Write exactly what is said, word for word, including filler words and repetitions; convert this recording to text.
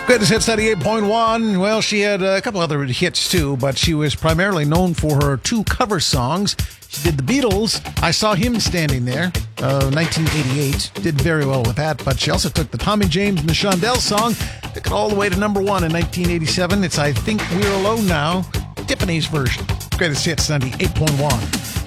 Greatest Hits ninety-eight point one. Well, she had a couple other hits too, but she was primarily known for her two cover songs. She did the Beatles, I Saw Him Standing There, uh, nineteen eighty-eight. Did very well with that, but she also took the Tommy James and the Shondells song, took it all the way to number one in nineteen eighty-seven. It's I Think We're Alone Now, Tiffany's version. Greatest Hits ninety-eight point one.